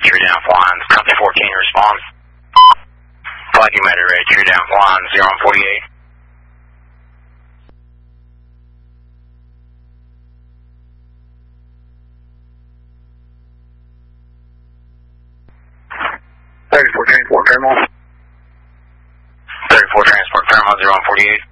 true down flying, company 14 response. Flight commander ready, true down flying, 0148. Transport Paramount 0148.